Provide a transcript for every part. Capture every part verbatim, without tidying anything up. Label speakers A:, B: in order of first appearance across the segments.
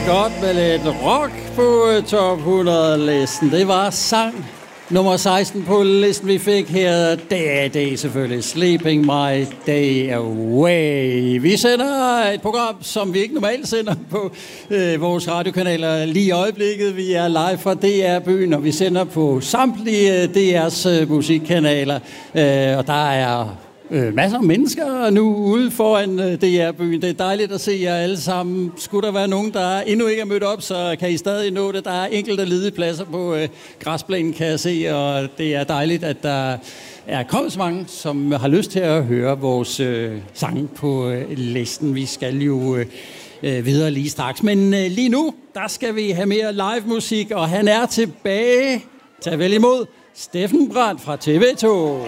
A: godt med lidt rock på top hundrede-listen. Det var sang nummer seksten på listen, vi fik her. Det er det selvfølgelig. Sleeping My Day Away. Vi sender et program, som vi ikke normalt sender på øh, vores radiokanaler lige i øjeblikket. Vi er live fra D R-byen, og vi sender på samtlige D R's øh, musikkanaler. Øh, og der er Øh, masser af mennesker nu ude foran øh, D R-byen. Det er dejligt at se jer alle sammen. Skulle der være nogen, der endnu ikke er mødt op, så kan I stadig nå det. Der er enkelte ledige pladser på øh, græsplænen, kan jeg se, og det er dejligt, at der er kommet så mange, som har lyst til at høre vores øh, sange på øh, listen. Vi skal jo øh, øh, videre lige straks. Men øh, lige nu, der skal vi have mere live musik, og han er tilbage. Tag vel imod Steffen Brandt fra T V to.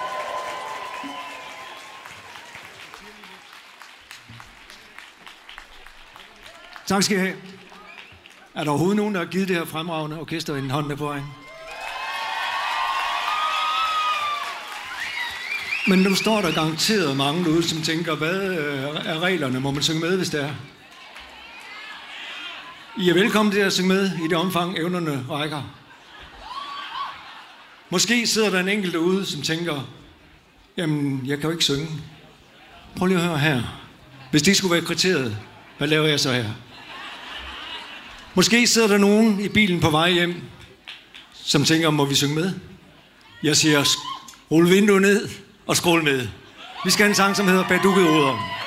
B: Tak skal I have. Er der overhovedet nogen, der har givet det her fremragende orkester en hånd med på vejen? Men nu står der garanteret mange derude, som tænker, hvad er reglerne? Må man synge med, hvis det er? I er velkommen til at synge med i det omfang, evnerne rækker. Måske sidder der en enkelt derude, som tænker, jamen, jeg kan jo ikke synge. Prøv lige at høre her. Hvis det skulle være kriteriet, hvad laver jeg så her? Måske sidder der nogen i bilen på vej hjem, som tænker, må vi synge med? Jeg siger, rul vinduet ned og skrål med. Vi skal have en sang, som hedder Bag dukkede ruder.